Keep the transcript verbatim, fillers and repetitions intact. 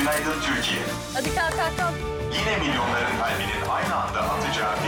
Günaydın Türkiye. Hadi kalk kalk kalk. Yine milyonların kalbinin aynı anda atacağı